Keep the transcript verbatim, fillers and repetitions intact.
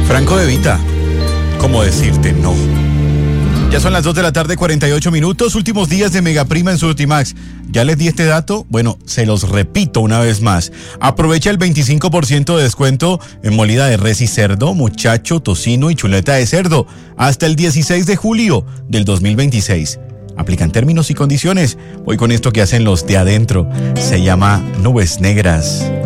Franco De Vita, ¿cómo decirte no? Ya son las dos de la tarde, cuarenta y ocho minutos, últimos días de Megaprima en Surtimax. ¿Ya les di este dato? Bueno, se los repito una vez más. Aprovecha el veinticinco por ciento de descuento en molida de res y cerdo, muchacho, tocino y chuleta de cerdo hasta el dieciséis de julio del dos mil veintiséis. Aplican términos y condiciones. Voy con esto que hacen los de adentro. Se llama Nubes Negras.